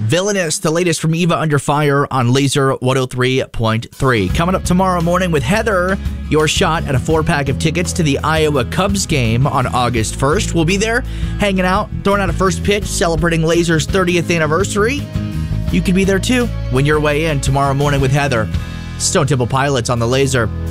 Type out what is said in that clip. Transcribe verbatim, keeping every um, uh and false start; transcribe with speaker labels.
Speaker 1: Villainous, the latest from Eva Under Fire on Laser one oh three point three. Coming up tomorrow morning with Heather, your shot at a four-pack of tickets to the Iowa Cubs game on August first. We'll be there, hanging out, throwing out a first pitch, celebrating Laser's thirtieth anniversary. You could be there too. Win your way in tomorrow morning with Heather. Stone Temple Pilots on the Laser.